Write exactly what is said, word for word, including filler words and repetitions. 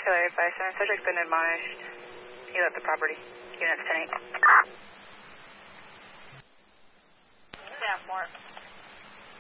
Taylor eight five seven, subject's been admonished. He left the property. Units ten eight. Yeah, more.